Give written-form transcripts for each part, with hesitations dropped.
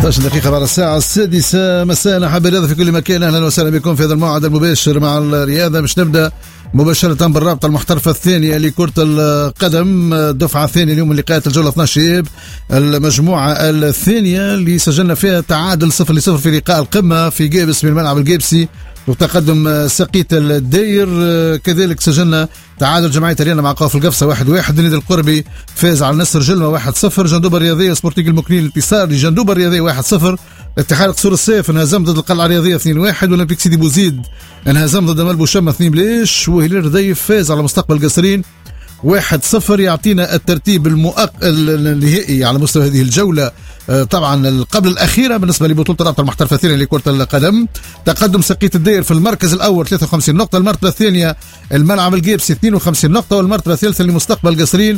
15 دقيقة بعد الساعة 6 مساء. حاب الرياضة في كل مكان، أهلا وسهلا بكم في هذا الموعد المباشر مع الرياضة. مش نبدأ مباشرة بالرابطة المحترفة الثانية لكرة القدم، الدفعة الثانية اليوم لقاءات الجولة 12 شباب، المجموعة الثانية اللي سجلنا فيها تعادل 0-0 في لقاء القمة في جابس من الملعب الجابسي وتقدم سقيت الداير. كذلك سجلنا تعادل جمعية ريانا مع قاف القفصة 1-1. النادي القربي فاز على النصر جلمة 1-0. جندوبة الرياضية سبورتينغ المكنين الانتصار لجندوبة الرياضية 1-0. اتحاد قصور السيف انهزم ضد القلعة الرياضية 2-1. واولمبيك سيدي بوزيد انهزم ضد ملبو شمة 2-0. وهلال رديف فاز على مستقبل قصرين 1-0. يعطينا الترتيب النهائي على مستوى هذه الجولة طبعا قبل الأخيرة بالنسبة لبطولة الرابطة المحترفة الثانية لكرة القدم. تقدم سقيت الداير في المركز الأول 53 نقطة، المرتبة الثانية الملعب الجيبسي 52 نقطة، والمرتبة الثالثة لمستقبل قصرين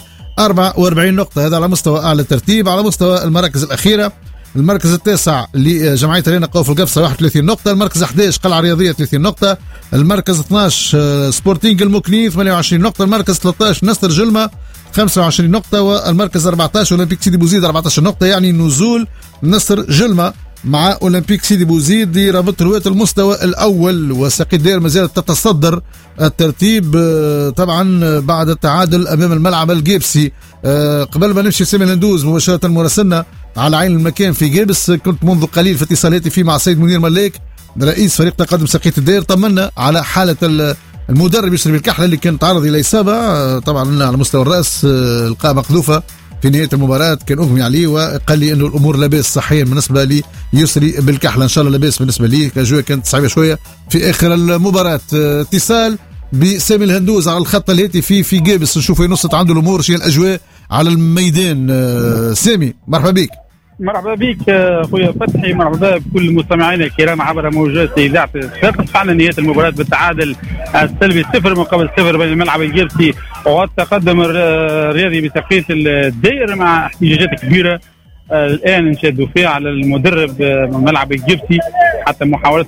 44 نقطة. هذا على مستوى أعلى ترتيب. على مستوى المراكز الأخيرة، المركز التاسع لجمعية رينا قوف القفصة 31 نقطة، المركز 11 قلعة رياضية 30 نقطة، المركز 12 سبورتينغ المكنين 28 نقطة، المركز 13 نصر جلمة 25 نقطة، والمركز 14 أولمبيك سيدي بوزيد 14 نقطة. يعني نزول نصر جلمة مع أولمبيك سيدي بوزيد لرابط رواية المستوى الأول، وسقيت داير ما زالت تتصدر الترتيب طبعا بعد التعادل أمام الملعب الجيبسي. قبل ما نمشي سامي الهندوز مباشرة مراسلنا على عين المكان في جابس، كنت منذ قليل في اتصالاتي فيه مع السيد منير ملاك رئيس فريق تقدم سقيت الداير. طمنا على حالة المدرب يشري بالكحلة اللي كان تعرض إلى إصابة طبعا على مستوى الرأس، القاء مقذوفة في نهاية المباراة، كان أغمي عليه وقال لي أنه الأمور لاباس صحيا بالنسبة لي يسري بالكحلة، إن شاء الله لاباس بالنسبة لي. كجوية كانت صعبة شوية في آخر المباراة. اتصال بسامي الهندوز على الخط الهاتفي في جابس، نشوف نصت عنده الأمور شيء الأجواء على الميدان. سامي مرحبا بك. مرحبا بك اخويا فتحي، مرحبا بكل مستمعينا الكرام عبر موجات اذاعه الصفاقس. فعلا نهايه المباراه بالتعادل السلبي 0-0 بين الملعب الجيبسي والتقدم الرياضي بسقيت الداير مع احتجاجات كبيره الان نشهدوا فيها على المدرب من الملعب الجيبسي، حتى محاوله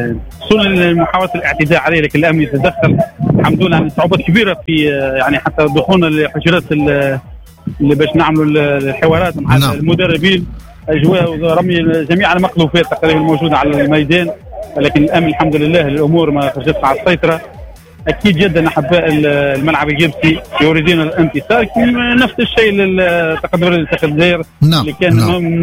الاعتداء عليه، لكن الامن يتدخل الحمد لله. صعوبات كبيره في يعني حتى دخولنا لحجرات اللي باش نعملوا الحوارات مع المدربين، اجواء رمي جميع المخلوفات تقريبا الموجوده على الميدان، لكن الامن الحمد لله الامور ما خرجتش على السيطره. اكيد جدا احباء الملعب الجيبسي يريدون الانتصار، نفس الشيء للتقدم الداير اللي كان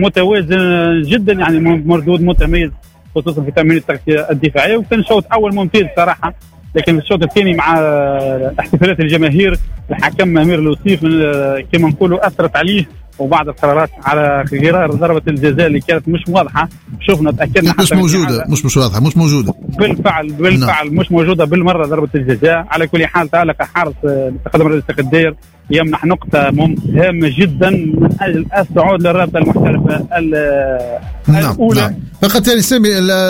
متوازن جدا، يعني مردود متميز خصوصا في تامين التغطيه الدفاعيه، وكان شوط اول ممتاز صراحه. لكن في الشوط الثاني مع احتفالات الجماهير الحكم امير لوسيف كما نقولوا اثرت عليه، وبعض القرارات على غرار ضربه الجزاء اللي كانت مش واضحه، شفنا تاكدنا مش موجوده مش واضحه مش موجوده بالفعل مش موجوده بالمره ضربه الجزاء. على كل حال تألق حارس تقدم رئيس الداير يمنح نقطة هامة جدا من أجل الصعود للرابطة المحترفة الأولى. نعم. فقط يعني سامي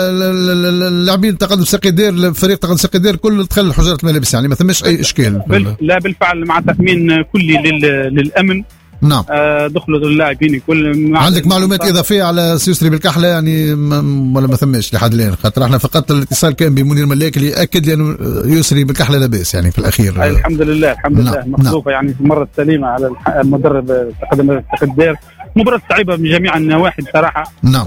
اللاعبين تقدم سقيت داير، فريق تقدم سقيت داير كل دخل حجرة ملابس، يعني ما ثمش أي إشكال. لا بالفعل مع تأمين كلي للأمن. نعم. دخلوا اللاعبين كل. عندك معلومات إضافية على سيسري بالكحلة يعني ولا ما ثمش لحد الآن؟ خاطر احنا فقط الاتصال كان بمنير ملاك اللي أكد لي أنه يسري بالكحلة لاباس يعني في الأخير. الحمد لله مخلوفة يعني في المرة السليمة على المدرب تقدم الداير. مباراة صعبة من جميع النواحي بصراحة. نعم.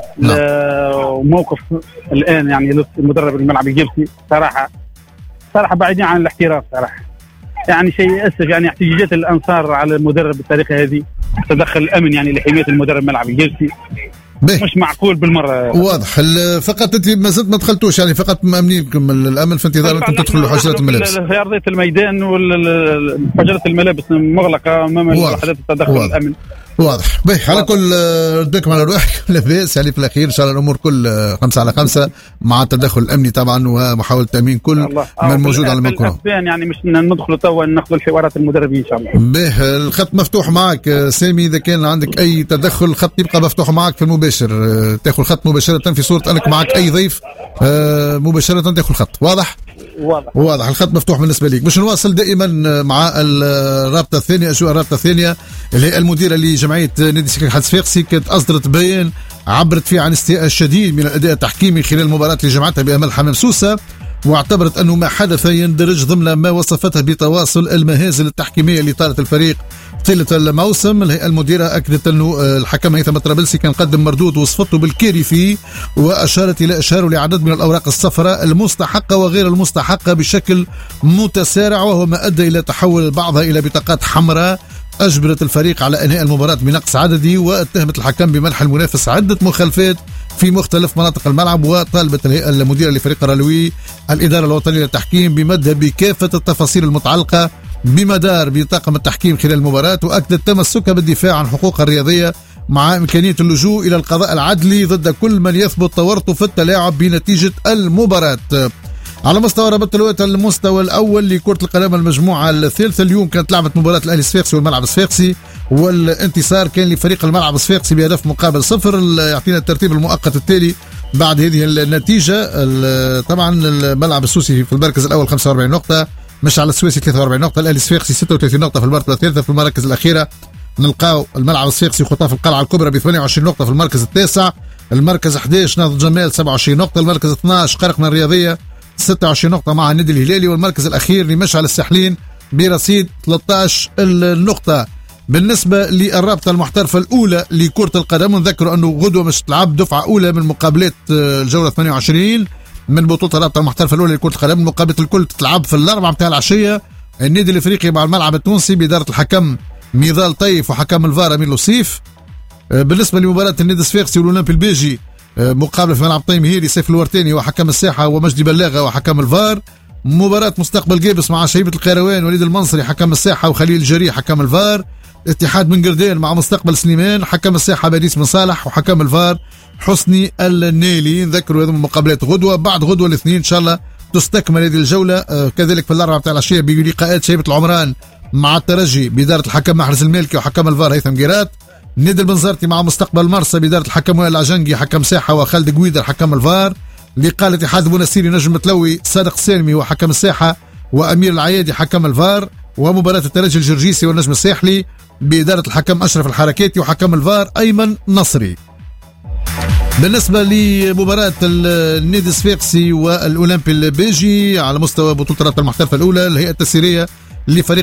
وموقف الآن يعني المدرب الملعب الجيبسي صراحة بعيدين عن الاحتراف صراحة، يعني شيء يأسف. يعني احتجاجات الأنصار على المدرب بالطريقة هذه، تدخل الأمن يعني لحماية المدرب الملعب الجيبسي مش معقول بالمرة. واضح. فقط أنت ما زلت ما دخلتوش يعني، فقط مأمنينكم الأمن في انتظار أنكم تدخلوا حجرات الملابس. في أرضية الميدان وحجرات الملابس مغلقة أمام وحدات التدخل الأمن. واضح. على كل ردكم على روحك لاباس يعني في الأخير إن شاء الله الأمور كل 5/5 مع التدخل الأمني طبعا ومحاولة تأمين كل من موجود على المكان. يعني مش ندخلوا توا ناخذ الحوارات المدربين إن شاء الله. الخط مفتوح معك سامي، إذا كان عندك أي تدخل الخط يبقى مفتوح معك في المباشر، تأخذ الخط مباشرة في صورة أنك معك أي ضيف مباشرة تأخذ الخط. واضح. الخط مفتوح بالنسبة ليك. باش نواصل دائما مع الرابطة الثانية، أجواء الرابطة الثانية اللي هي المديرة لجمعية نادي سكك حد صفاقسي كانت أصدرت بيان عبرت فيه عن استياء الشديد من الأداء التحكيمي خلال المباراة اللي جمعتها بأمل حمام سوسة، واعتبرت أنه ما حدث يندرج ضمن ما وصفتها بتواصل المهازل التحكيمية اللي طالت الفريق طيلة الموسم. الهيئة المديرة أكدت أنه الحكم هيثم الطرابلسي كان قدم مردود وصفته بالكارثي، وأشارت إلى إشهاره لعدد من الأوراق الصفراء المستحقة وغير المستحقة بشكل متسارع، وهو ما أدى إلى تحول بعضها إلى بطاقات حمراء أجبرت الفريق على إنهاء المباراة بنقص عددي، واتهمت الحكم بمنح المنافس عدة مخالفات في مختلف مناطق الملعب. وطالبت الهيئة المديرة لفريق الرلوي الإدارة الوطنية للتحكيم بمدها بكافة التفاصيل المتعلقة بمدار بطاقم التحكيم خلال المباراة، وأكدت تمسكها بالدفاع عن حقوقها الرياضية مع إمكانية اللجوء إلى القضاء العدلي ضد كل من يثبت تورطه في التلاعب بنتيجة المباراة. على مستوى رابطة الوقت المستوى الأول لكرة القدم المجموعة الثالثة، اليوم كانت لعبت مباراة الأهلي الصفاقسي والملعب الصفاقسي، والانتصار كان لفريق الملعب الصفاقسي بهدف مقابل 0. يعطينا الترتيب المؤقت التالي بعد هذه النتيجة. طبعا الملعب السوسي في المركز الأول 45 نقطة، مشعل السويسي 43 نقطة، الأهلي الصفاقسي 36 نقطة في المرتبة الثالثة. في المراكز الأخيرة نلقاو الملعب الصفاقسي خطاف القلعة الكبرى ب 28 نقطة في المركز التاسع، المركز 11 نهضة جمال 27 نقطة، المركز 12 قرقنا الرياضية 26 نقطة مع النادي الهلالي، والمركز الأخير لمشعل الساحلين برصيد 13 النقطة. بالنسبة للرابطة المحترفة الأولى لكرة القدم، نذكر أنه غدوة مش تلعب دفعة أولى من مقابلات الجولة 28 من بطولة الرابطة المحترفة الأولى لكرة القدم. المقابلة الكل تتلعب في الأربعة متاع العشية. النادي الإفريقي مع الملعب التونسي بإدارة الحكم ميضال طيف وحكم الفار أمين لوسيف. بالنسبة لمباراة النادي الصفاقسي والأولمبي البيجي مقابلة في ملعب طيم هيري سيف الورتاني وحكم الساحة ومجدي بلاغة وحكم الفار. مباراة مستقبل جابس مع شيبة القيروان وليد المنصري حكم الساحة وخليل الجري حكم الفار. اتحاد بن قردان مع مستقبل سليمان حكم الساحة باديس بن صالح وحكم الفار حسني النيلي. نذكروا هذه المقابلات غدوة. بعد غدوة الاثنين إن شاء الله تستكمل هذه الجولة. كذلك في الأربعة بتاع العشية بلقاءات شيبة العمران مع الترجي بإدارة الحكم محرز المالكي وحكم الفار هيثم قيرات. نادي البنزرتي مع مستقبل مرسى بإدارة الحكم وائل العجنقي حكم ساحة وخالد قويدر حكم الفار. لقاء الاتحاد بونسيري نجم متلوي صادق سالمي وحكم الساحة وأمير العيادي حكم الفار. ومباراة الترجي الجرجيسي والنجم الساحلي بإدارة الحكم أشرف الحركاتي وحكم الفار أيمن نصري. بالنسبة لمباراة النادي الصفاقسي والأولمبي البيجي على مستوى بطولة الرابطة المحترفة الأولى، الهيئة التسييرية لفريق